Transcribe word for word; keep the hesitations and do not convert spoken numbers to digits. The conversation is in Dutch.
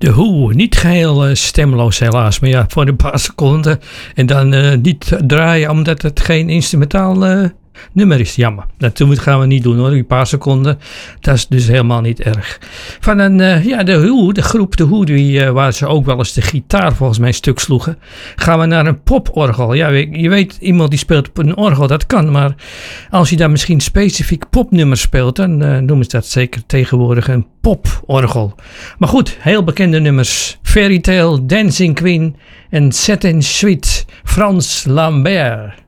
De Who, niet geheel uh, stemloos helaas, maar ja, voor een paar seconden. En dan uh, niet draaien omdat het geen instrumentaal uh, nummer is. Jammer, dat gaan we niet doen hoor, een paar seconden. Dat is dus helemaal niet erg. Van een, uh, ja, de Who, de groep de Who, die, uh, waar ze ook wel eens de gitaar volgens mij stuk sloegen. Gaan we naar een poporgel. Ja, je weet, iemand die speelt op een orgel, dat kan. Maar als je daar misschien specifiek popnummers speelt, dan uh, noemen ze dat zeker tegenwoordig een poporgel. Maar goed, heel bekende nummers. Fairy Tale, Dancing Queen en Satin Suite, Frans Lambert.